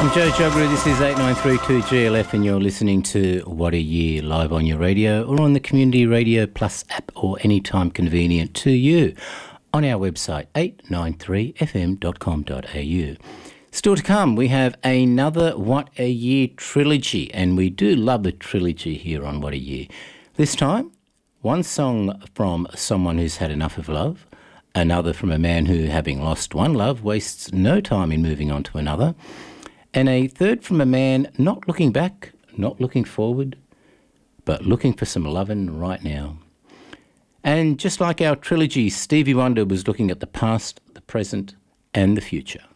I'm Joe Juggery. This is 8932 GLF and you're listening to What a Year live on your radio or on the Community Radio Plus app or anytime convenient to you on our website 893fm.com.au. Still to come, we have another What a Year trilogy, and we do love a trilogy here on What a Year. This time, one song from someone who's had enough of love, another from a man who, having lost one love, wastes no time in moving on to another, and a third from a man not looking back, not looking forward, but looking for some lovin' right now. And just like our trilogy, Stevie Wonder was looking at the past, the present, and the future.